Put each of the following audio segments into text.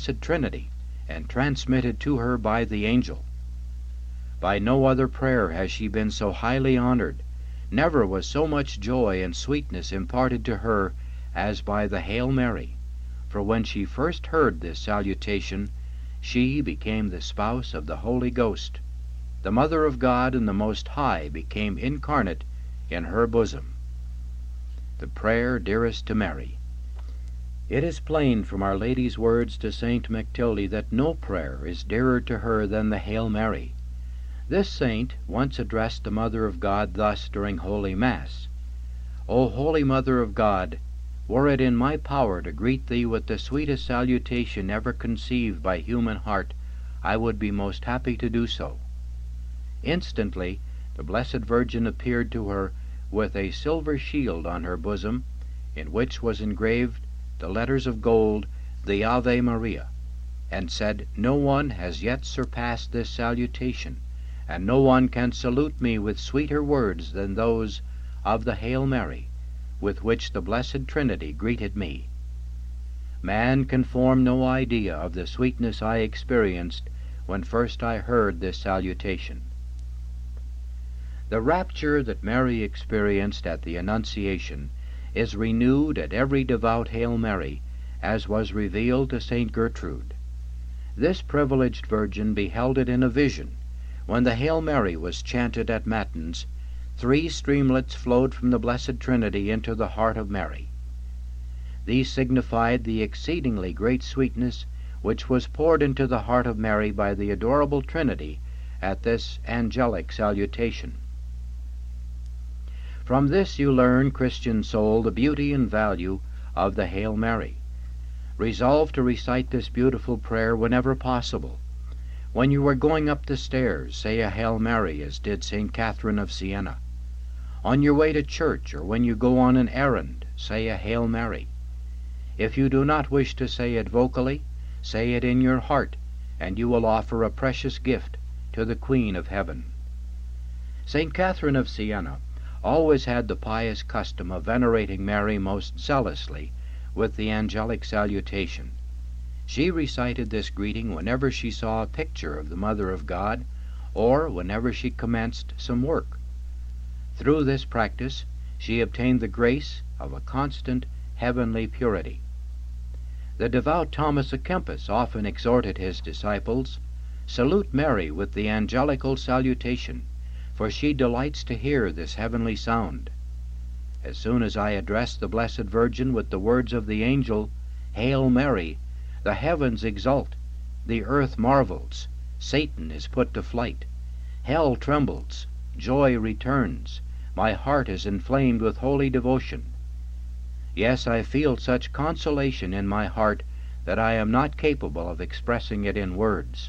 Blessed Trinity and transmitted to her by the angel. By no other prayer has she been so highly honored. Never was so much joy and sweetness imparted to her as by the Hail Mary, for when she first heard this salutation, she became the spouse of the Holy Ghost. The Mother of God and the Most High became incarnate in her bosom. The prayer dearest to Mary. It is plain from Our Lady's words to St. Mactilde that no prayer is dearer to her than the Hail Mary. This saint once addressed the Mother of God thus during Holy Mass: O Holy Mother of God, were it in my power to greet thee with the sweetest salutation ever conceived by human heart, I would be most happy to do so. Instantly the Blessed Virgin appeared to her with a silver shield on her bosom, in which was engraved the letters of gold, the Ave Maria, and said, No one has yet surpassed this salutation, and no one can salute me with sweeter words than those of the Hail Mary, with which the Blessed Trinity greeted me. Man can form no idea of the sweetness I experienced when first I heard this salutation. The rapture that Mary experienced at the Annunciation is renewed at every devout Hail Mary, as was revealed to St. Gertrude. This privileged virgin beheld it in a vision. When the Hail Mary was chanted at Matins, 3 streamlets flowed from the Blessed Trinity into the heart of Mary. These signified the exceedingly great sweetness which was poured into the heart of Mary by the adorable Trinity at this angelic salutation. From this you learn, Christian soul, the beauty and value of the Hail Mary. Resolve to recite this beautiful prayer whenever possible. When you are going up the stairs, say a Hail Mary, as did St. Catherine of Siena. On your way to church, or when you go on an errand, say a Hail Mary. If you do not wish to say it vocally, say it in your heart, and you will offer a precious gift to the Queen of Heaven. St. Catherine of Siena always had the pious custom of venerating Mary most zealously with the angelic salutation. She recited this greeting whenever she saw a picture of the Mother of God, or whenever she commenced some work. Through this practice she obtained the grace of a constant heavenly purity. The devout Thomas à Kempis often exhorted his disciples, Salute Mary with the angelical salutation, for she delights to hear this heavenly sound. As soon as I address the Blessed Virgin with the words of the angel, Hail Mary, the heavens exult, the earth marvels, Satan is put to flight, hell trembles, joy returns, my heart is inflamed with holy devotion. Yes, I feel such consolation in my heart that I am not capable of expressing it in words.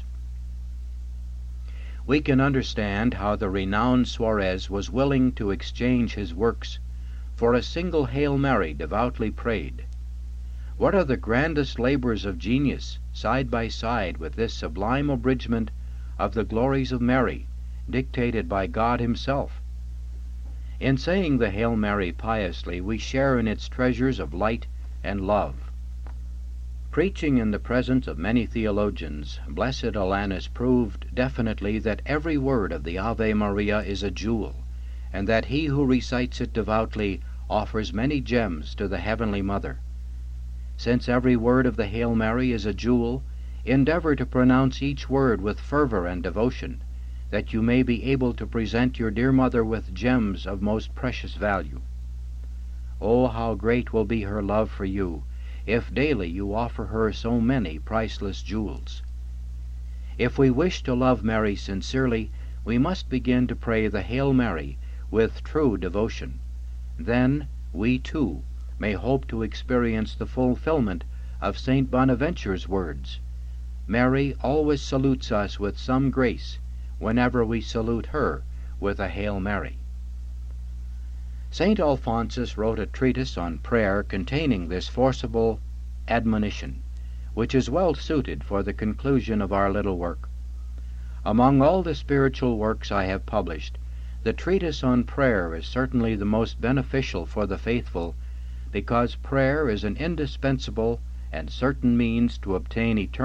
We can understand how the renowned Suarez was willing to exchange his works for a single Hail Mary devoutly prayed. What are the grandest labors of genius side by side with this sublime abridgment of the glories of Mary, dictated by God Himself? In saying the Hail Mary piously, we share in its treasures of light and love. Preaching in the presence of many theologians, Blessed Alanus proved definitely that every word of the Ave Maria is a jewel, and that he who recites it devoutly offers many gems to the Heavenly Mother. Since every word of the Hail Mary is a jewel, endeavor to pronounce each word with fervor and devotion, that you may be able to present your dear Mother with gems of most precious value. Oh, how great will be her love for you, if daily you offer her so many priceless jewels. If we wish to love Mary sincerely, we must begin to pray the Hail Mary with true devotion. Then we, too, may hope to experience the fulfillment of St. Bonaventure's words. Mary always salutes us with some grace whenever we salute her with a Hail Mary. St. Alphonsus wrote a treatise on prayer containing this forcible admonition, which is well suited for the conclusion of our little work. Among all the spiritual works I have published, the treatise on prayer is certainly the most beneficial for the faithful, because prayer is an indispensable and certain means to obtain eternal